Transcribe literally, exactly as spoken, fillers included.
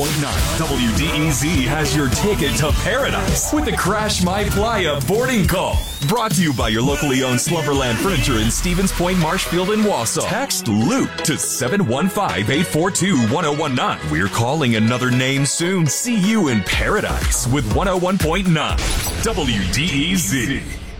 W D E Z has your ticket to paradise with the Crash My Playa boarding call. Brought to you by your locally owned Slumberland Furniture in Stevens Point, Marshfield, and Wausau. Text Luke to seven one five, eight four two, one oh one nine. We're calling another name soon. See you in paradise with one oh one point nine W D E Z.